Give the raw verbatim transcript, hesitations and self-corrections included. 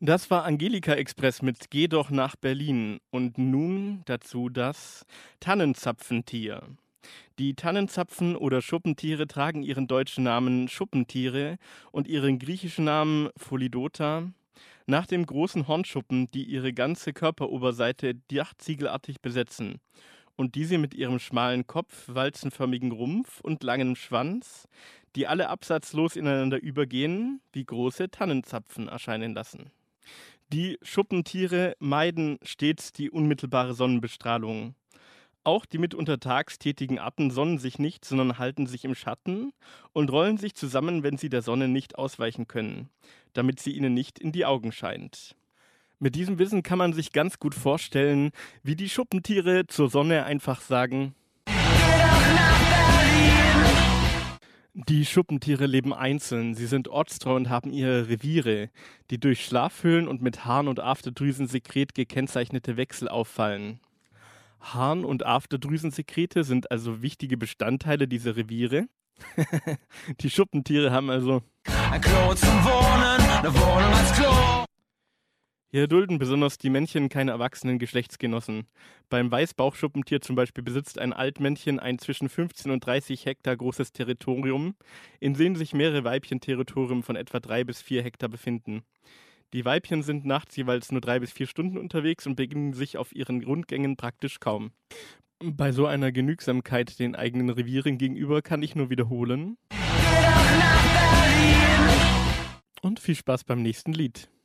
Das war Angelika Express mit Geh doch nach Berlin. Und nun dazu das Tannenzapfentier. Die Tannenzapfen oder Schuppentiere tragen ihren deutschen Namen Schuppentiere und ihren griechischen Namen Pholidota nach dem großen Hornschuppen, die ihre ganze Körperoberseite dachziegelartig besetzen und diese mit ihrem schmalen Kopf, walzenförmigen Rumpf und langem Schwanz, die alle absatzlos ineinander übergehen, wie große Tannenzapfen erscheinen lassen. Die Schuppentiere meiden stets die unmittelbare Sonnenbestrahlung. Auch die mitunter tags tätigen Arten sonnen sich nicht, sondern halten sich im Schatten und rollen sich zusammen, wenn sie der Sonne nicht ausweichen können, damit sie ihnen nicht in die Augen scheint. Mit diesem Wissen kann man sich ganz gut vorstellen, wie die Schuppentiere zur Sonne einfach sagen: Die Schuppentiere leben einzeln, sie sind ortstreu und haben ihre Reviere, die durch Schlafhöhlen und mit Harn- und Afterdrüsensekret gekennzeichnete Wechsel auffallen. Harn- und Afterdrüsensekrete sind also wichtige Bestandteile dieser Reviere. Die Schuppentiere haben also ein Klo zum Wohnen, eine Wohnung als Klo. Hier dulden besonders die Männchen keine erwachsenen Geschlechtsgenossen. Beim Weißbauchschuppentier zum Beispiel besitzt ein Altmännchen ein zwischen fünfzehn und dreißig Hektar großes Territorium, in dem sich mehrere Weibchen-Territorien von etwa drei bis vier Hektar befinden. Die Weibchen sind nachts jeweils nur drei bis vier Stunden unterwegs und begegnen sich auf ihren Rundgängen praktisch kaum. Bei so einer Genügsamkeit den eigenen Revieren gegenüber kann ich nur wiederholen. Und viel Spaß beim nächsten Lied.